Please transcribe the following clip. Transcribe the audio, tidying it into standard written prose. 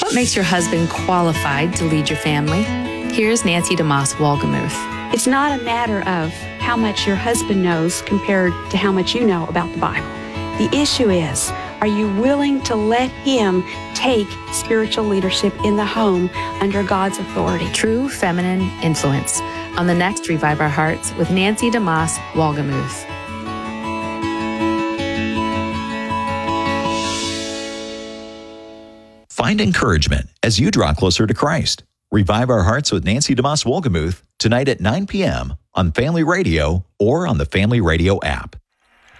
What makes your husband qualified to lead your family? Here's Nancy DeMoss Wolgemuth. It's not a matter of how much your husband knows compared to how much you know about the Bible. The issue is, are you willing to let him take spiritual leadership in the home under God's authority? True feminine influence. On the next Revive Our Hearts with Nancy DeMoss Wolgemuth. Find encouragement as you draw closer to Christ. Revive Our Hearts with Nancy DeMoss Wolgemuth tonight at 9 p.m. on Family Radio or on the Family Radio app.